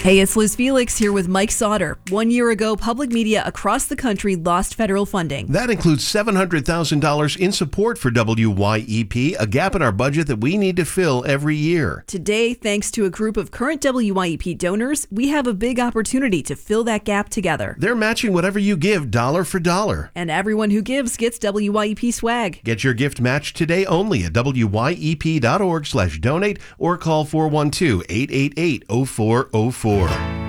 Hey, it's Liz Felix here with Mike Sauter. 1 year ago, public media across the country lost federal funding. That includes $700,000 in support for WYEP, a gap in our budget that we need to fill every year. Today, thanks to a group of current WYEP donors, we have a big opportunity to fill that gap together. They're matching whatever you give dollar for dollar. And everyone who gives gets WYEP swag. Get your gift matched today only at wyep.org/donate or call 412-888-0404.